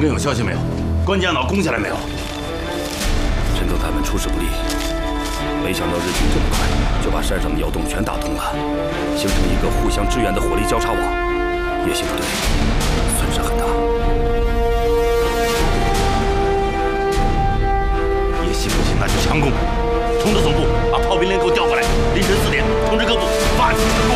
根有消息没有？关家岛攻下来没有？ 陈总他们出师不利，没想到日军这么快就把山上的要洞全打通了，形成一个互相支援的火力交叉网。叶系部队损失很大。 叶系不行，那就强攻，冲得总